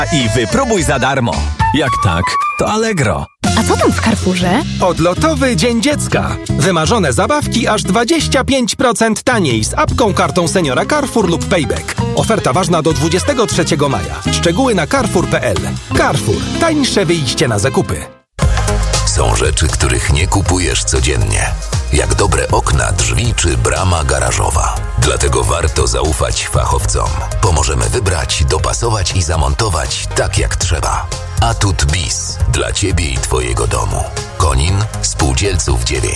I wypróbuj za darmo. Jak tak, to Allegro. A co tam w Carrefourze? Odlotowy Dzień Dziecka. Wymarzone zabawki aż 25% taniej z apką, kartą seniora Carrefour lub Payback. Oferta ważna do 23 maja. Szczegóły na carrefour.pl. Carrefour. Tańsze wyjście na zakupy. Są rzeczy, których nie kupujesz codziennie. Jak dobre okna, drzwi czy brama garażowa. Dlatego warto zaufać fachowcom. Pomożemy wybrać, dopasować i zamontować tak jak trzeba. Atut Bis. Dla Ciebie i Twojego domu. Konin, Spółdzielców 9.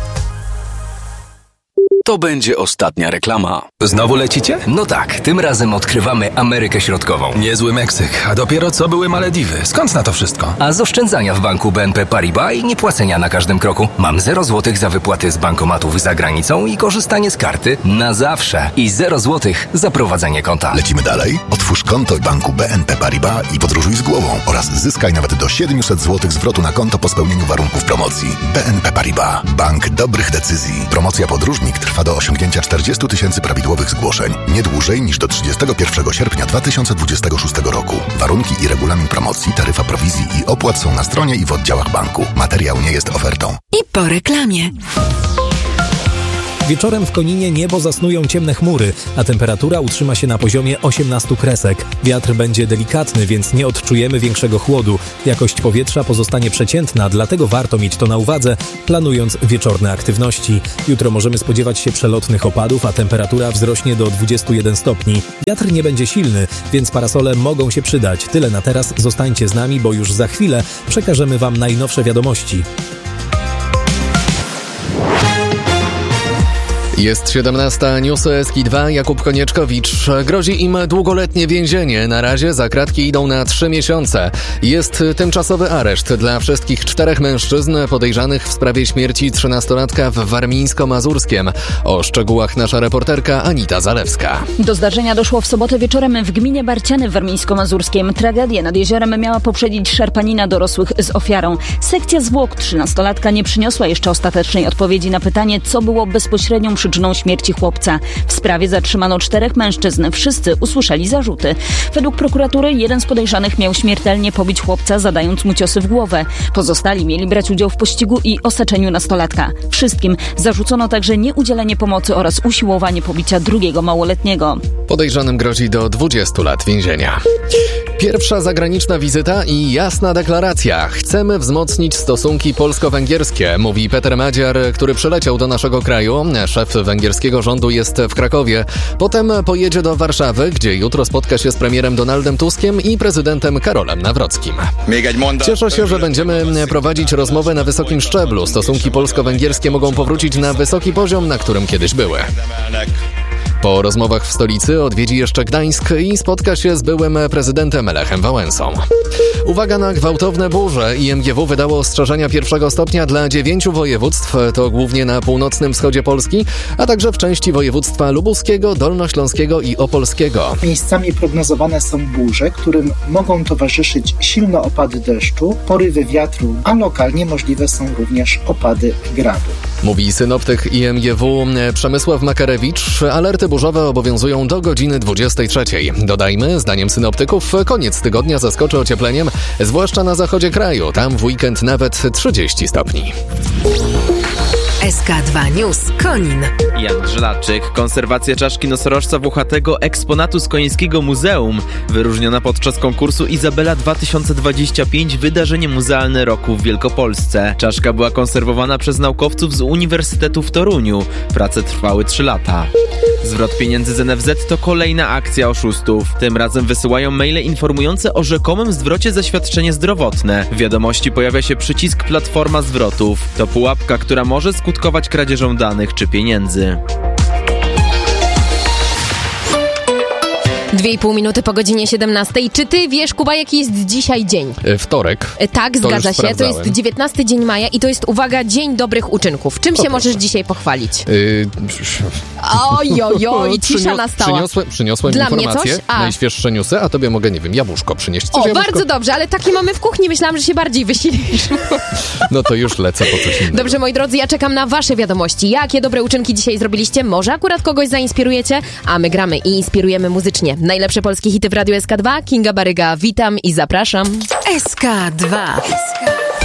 To będzie ostatnia reklama. Znowu lecicie? No tak, tym razem odkrywamy Amerykę Środkową. Niezły Meksyk, a dopiero co były Malediwy. Skąd na to wszystko? A z oszczędzania w banku BNP Paribas i niepłacenia na każdym kroku. Mam 0 zł za wypłaty z bankomatów za granicą i korzystanie z karty na zawsze. I 0 zł za prowadzenie konta. Lecimy dalej? Otwórz konto w banku BNP Paribas i podróżuj z głową oraz zyskaj nawet do 700 zł zwrotu na konto po spełnieniu warunków promocji. BNP Paribas. Bank dobrych decyzji. Promocja podróżnik trwa do osiągnięcia 40 000 prawidłowych zgłoszeń. Nie dłużej niż do 31 sierpnia 2026 roku. Warunki i regulamin promocji, taryfa prowizji i opłat są na stronie i w oddziałach banku. Materiał nie jest ofertą. I po reklamie. Wieczorem w Koninie niebo zasnują ciemne chmury, a temperatura utrzyma się na poziomie 18 kresek. Wiatr będzie delikatny, więc nie odczujemy większego chłodu. Jakość powietrza pozostanie przeciętna, dlatego warto mieć to na uwadze, planując wieczorne aktywności. Jutro możemy spodziewać się przelotnych opadów, a temperatura wzrośnie do 21 stopni. Wiatr nie będzie silny, więc parasole mogą się przydać. Tyle na teraz, zostańcie z nami, bo już za chwilę przekażemy Wam najnowsze wiadomości. Jest 17, newsy SK2, Jakub Konieczkowicz. Grozi im długoletnie więzienie. Na razie za kratki idą na 3 miesiące. Jest tymczasowy areszt dla wszystkich 4 mężczyzn podejrzanych w sprawie śmierci 13-latka w Warmińsko-Mazurskiem. O szczegółach nasza reporterka Anita Zalewska. Do zdarzenia doszło w sobotę wieczorem w gminie Barciany w Warmińsko-Mazurskiem. Tragedię nad jeziorem miała poprzedzić szarpanina dorosłych z ofiarą. Sekcja zwłok 13-latka nie przyniosła jeszcze ostatecznej odpowiedzi na pytanie, co było bezpośrednią przyczyną śmierci chłopca. W sprawie zatrzymano 4 mężczyzn. Wszyscy usłyszeli zarzuty. Według prokuratury jeden z podejrzanych miał śmiertelnie pobić chłopca, zadając mu ciosy w głowę. Pozostali mieli brać udział w pościgu i osaczeniu nastolatka. Wszystkim zarzucono także nieudzielenie pomocy oraz usiłowanie pobicia drugiego małoletniego. Podejrzanym grozi do 20 lat więzienia. Pierwsza zagraniczna wizyta i jasna deklaracja. Chcemy wzmocnić stosunki polsko-węgierskie, mówi Peter Madziar, który przyleciał do naszego kraju. Szef węgierskiego rządu jest w Krakowie. Potem pojedzie do Warszawy, gdzie jutro spotka się z premierem Donaldem Tuskiem i prezydentem Karolem Nawrockim. Cieszę się, że będziemy prowadzić rozmowę na wysokim szczeblu. Stosunki polsko-węgierskie mogą powrócić na wysoki poziom, na którym kiedyś były. Po rozmowach w stolicy odwiedzi jeszcze Gdańsk i spotka się z byłym prezydentem Lechem Wałęsą. Uwaga na gwałtowne burze. IMGW wydało ostrzeżenia 1 stopnia dla 9 województw, to głównie na północnym wschodzie Polski, a także w części województwa lubuskiego, dolnośląskiego i opolskiego. Miejscami prognozowane są burze, którym mogą towarzyszyć silne opady deszczu, porywy wiatru, a lokalnie możliwe są również opady gradu. Mówi synoptyk IMGW Przemysław Makarewicz. Alerty burzowe obowiązują do godziny 23. Dodajmy, zdaniem synoptyków, koniec tygodnia zaskoczy ociepleniem, zwłaszcza na zachodzie kraju. Tam w weekend nawet 30 stopni. SK2 News Konin. Jan Żelaczyk. Konserwacja czaszki nosorożca włochatego, eksponatu z Konieńskiego Muzeum. Wyróżniona podczas konkursu Izabela 2025 wydarzenie muzealne roku w Wielkopolsce. Czaszka była konserwowana przez naukowców z Uniwersytetu w Toruniu. Prace trwały 3 lata. Zwrot pieniędzy z NFZ to kolejna akcja oszustów. Tym razem wysyłają maile informujące o rzekomym zwrocie za świadczenie zdrowotne. W wiadomości pojawia się przycisk Platforma zwrotów. To pułapka, która może skutkować kradzieżą danych czy pieniędzy. 2,5 minuty po godzinie 17. Czy ty wiesz, Kuba, jaki jest dzisiaj dzień? Wtorek. Tak, zgadza się. To jest 19 dzień maja i to jest, uwaga, Dzień Dobrych Uczynków. Czym się możesz dzisiaj pochwalić? Oj, cisza nastała. Przyniosłem dla informacje, mnie coś? najświeższe newsy, a tobie mogę, nie wiem, jabłuszko przynieść. Chcesz jabłuszko? Bardzo dobrze, ale takie mamy w kuchni. Myślałam, że się bardziej wysilisz. No to już lecę po coś innego. Dobrze, moi drodzy, ja czekam na wasze wiadomości. Jakie dobre uczynki dzisiaj zrobiliście? Może akurat kogoś zainspirujecie? A my gramy i inspirujemy muzycznie. Najlepsze polskie hity w Radiu SK2. Kinga Baryga, witam i zapraszam. SK2.